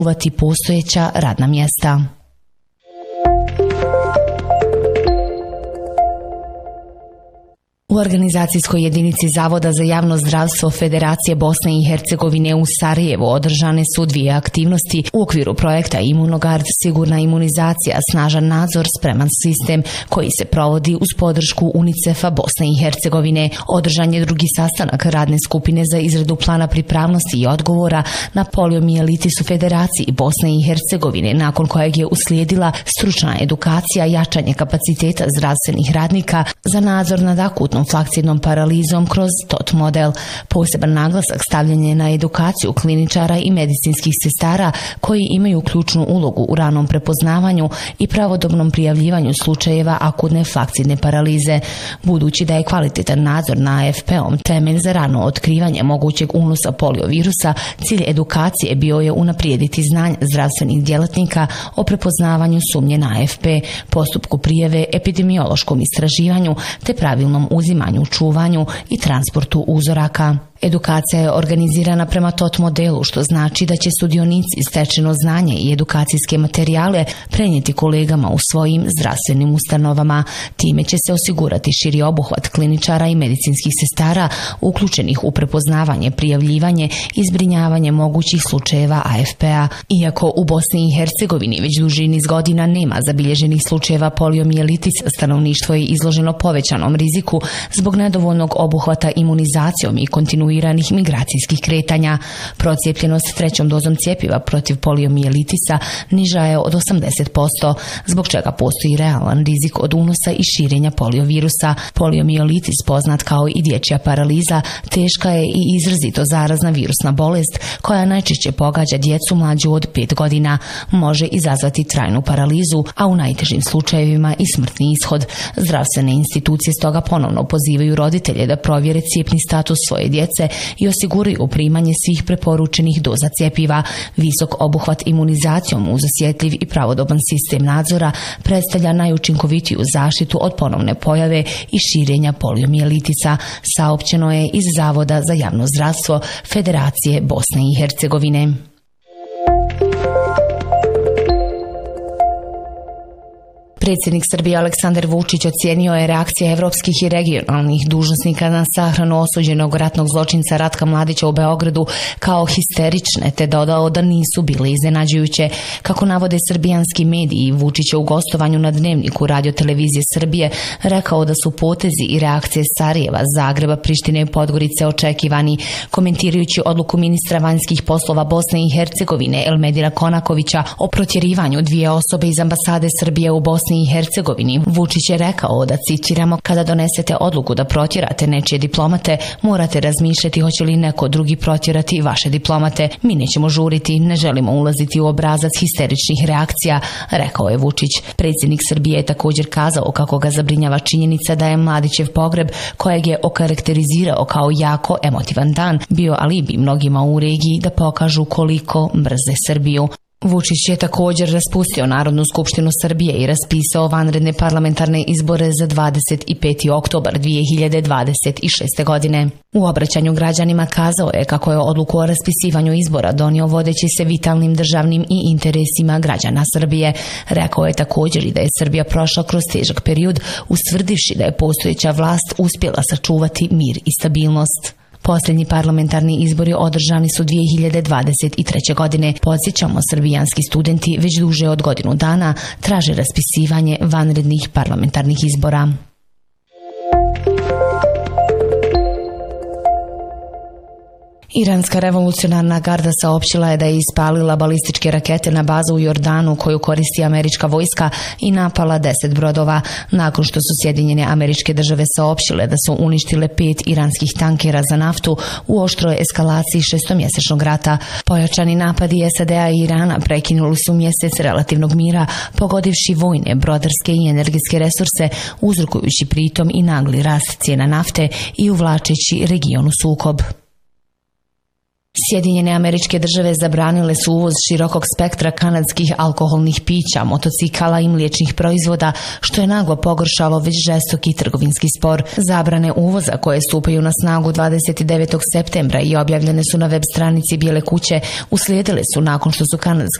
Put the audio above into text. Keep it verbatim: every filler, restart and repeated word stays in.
uvati postojeća radna mjesta. U organizacijskoj jedinici Zavoda za javno zdravstvo Federacije Bosne i Hercegovine u Sarajevu održane su dvije aktivnosti u okviru projekta Imunogard, sigurna imunizacija, snažan nadzor, spreman sistem, koji se provodi uz podršku UNICEF-a Bosne i Hercegovine. Održan je drugi sastanak radne skupine za izradu plana pripravnosti i odgovora na poliomijelitis u Federaciji Bosne i Hercegovine, nakon kojeg je uslijedila stručna edukacija, jačanje kapaciteta zdravstvenih radnika za nadzor nad akutnom flakcidnom paralizom kroz T O T model. Poseban naglasak stavljen je na edukaciju kliničara i medicinskih sestara koji imaju ključnu ulogu u ranom prepoznavanju i pravodobnom prijavljivanju slučajeva akutne flakcidne paralize. Budući da je kvalitetan nadzor na A F P-om temelj za rano otkrivanje mogućeg unosa poliovirusa, cilj edukacije bio je unaprijediti znanje zdravstvenih djelatnika o prepoznavanju sumnje na A F P, postupku prijave, epidemiološkom istraživanju te pravilnom uzimanju, čuvanju i transportu uzoraka. Edukacija je organizirana prema T O T modelu, što znači da će sudionici stečeno znanje i edukacijske materijale prenijeti kolegama u svojim zdravstvenim ustanovama. Time će se osigurati širi obuhvat kliničara i medicinskih sestara uključenih u prepoznavanje, prijavljivanje i zbrinjavanje mogućih slučajeva A F P-a. Iako u Bosni i Hercegovini već duži niz godina nema zabilježenih slučajeva poliomijelitisa, stanovništvo je izloženo povećanom riziku zbog nedovoljnog obuhvata imunizacijom i kontinuiranih migracijskih kretanja. Procijepljenost trećom dozom cjepiva protiv poliomijelitisa niža je od osamdeset posto, zbog čega postoji realan rizik od unosa i širenja poliovirusa. Poliomijelitis, poznat kao i dječja paraliza, teška je i izrazito zarazna virusna bolest koja najčešće pogađa djecu mlađu od pet godina. Može izazvati trajnu paralizu, a u najtežim slučajevima i smrtni ishod. Zdravstvene institucije stoga ponovno pozivaju roditelje da provjere cijepni status svoje djece i osiguraju primanje svih preporučenih doza cjepiva. Visok obuhvat imunizacijom uz osjetljiv i pravodoban sistem nadzora predstavlja najučinkovitiju zaštitu od ponovne pojave i širenja poliomijelitisa, saopćeno je iz Zavoda za javno zdravstvo Federacije Bosne i Hercegovine. Predsjednik Srbije Aleksandar Vučić ocijenio je reakcije evropskih i regionalnih dužnosnika na sahranu osuđenog ratnog zločinca Ratka Mladića u Beogradu kao histerične, te dodao da nisu bile iznenađujuće. Kako navode srbijanski mediji, Vučić je u gostovanju na Dnevniku Radio-televizije Srbije rekao da su potezi i reakcije Sarajeva, Zagreba, Prištine i Podgorice očekivani. Komentirajući odluku ministra vanjskih poslova Bosne i Hercegovine Elmedira Konakovića o protjerivanju dvije osobe iz ambasade Srbije u Bosni i Hercegovini, Vučić je rekao da, citiramo, kada donesete odluku da protjerate nečije diplomate, morate razmišljati hoće li neko drugi protjerati vaše diplomate. Mi nećemo žuriti, ne želimo ulaziti u obrazac histeričnih reakcija, rekao je Vučić. Predsjednik Srbije je također kazao kako ga zabrinjava činjenica da je Mladićev pogreb, kojeg je okarakterizirao kao jako emotivan dan, bio alibi mnogima u regiji da pokažu koliko mrze Srbiju. Vučić je također raspustio Narodnu skupštinu Srbije i raspisao vanredne parlamentarne izbore za dvadeset peti oktobar dvije hiljade dvadeset šeste. godine. U obraćanju građanima kazao je kako je odluku o raspisivanju izbora donio vodeći se vitalnim državnim i interesima građana Srbije. Rekao je također i da je Srbija prošla kroz težak period, ustvrdivši da je postojeća vlast uspjela sačuvati mir i stabilnost. Posljednji parlamentarni izbori održani su dvije hiljade dvadeset treće. godine. Podsjećamo, srbijanski studenti već duže od godinu dana traže raspisivanje vanrednih parlamentarnih izbora. Iranska revolucionarna garda saopćila je da je ispalila balističke rakete na bazu u Jordanu koju koristi američka vojska i napala deset brodova, nakon što su Sjedinjene Američke Države saopćile da su uništile pet iranskih tankera za naftu u oštroj eskalaciji šestomjesečnog rata. Pojačani napadi S A D-a i Irana prekinuli su mjesec relativnog mira, pogodivši vojne, brodarske i energetske resurse, uzrokujući pritom i nagli rast cijena nafte i uvlačeći region u sukob. Sjedinjene Američke Države zabranile su uvoz širokog spektra kanadskih alkoholnih pića, motocikala i mliječnih proizvoda, što je naglo pogoršalo već žestoki trgovinski spor. Zabrane uvoza koje stupaju na snagu dvadeset devetog septembra i objavljene su na web stranici Bijele kuće uslijedile su nakon što su kanadske